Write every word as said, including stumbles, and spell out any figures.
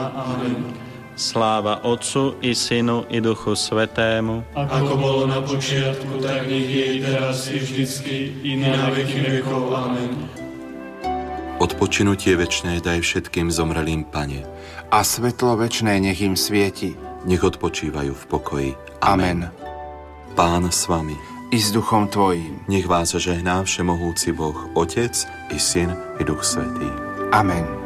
veka. Amen. Sláva Otcu i Synu i Duchu Svätému, ako bolo na počiatku, tak nech je i teraz i vždycky, i na veky vekov. Amen. Odpočinutie večné daj všetkým zomrelým, Pane, a svetlo večné nech im svieti. nech odpočívajú v pokoji. Amen. Pán s vami. I s duchom tvojím. Nech vás žehná všemohúci Boh, Otec i Syn i Duch Svätý. Amen.